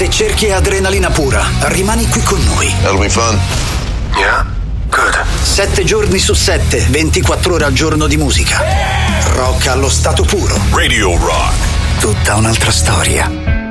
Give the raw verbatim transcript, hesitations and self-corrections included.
Se cerchi adrenalina pura, rimani qui con noi. That'll be fun. Yeah, good. Sette giorni su sette, ventiquattro ore al giorno di musica. Rock allo stato puro. Radio Rock. Tutta un'altra storia.